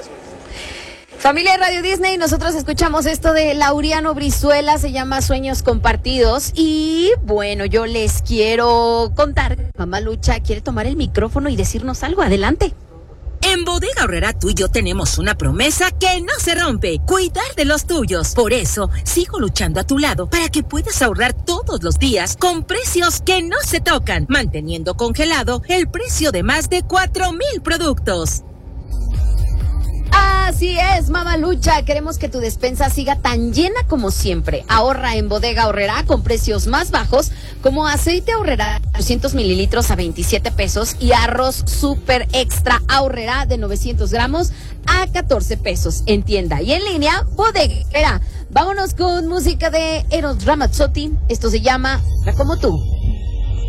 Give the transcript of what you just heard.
Familia de Radio Disney, nosotros escuchamos esto de Laureano Brizuela, se llama Sueños Compartidos. Y bueno, yo les quiero contar, Mamá Lucha quiere tomar el micrófono y decirnos algo. Adelante. En Bodega Aurrerá tú y yo tenemos una promesa que no se rompe: cuidar de los tuyos. Por eso, sigo luchando a tu lado para que puedas ahorrar todos los días con precios que no se tocan, manteniendo congelado el precio de más de 4,000 productos. Así es, Mamá Lucha, queremos que tu despensa siga tan llena como siempre. Ahorra en Bodega Aurrerá con precios más bajos, como aceite Aurrerá 200 mililitros a 27 pesos y arroz super extra Aurrerá de 900 gramos a 14 pesos. En tienda y en línea, Bodega Aurrerá. Vámonos con música de Eros Ramazzotti. Esto se llama Como tú.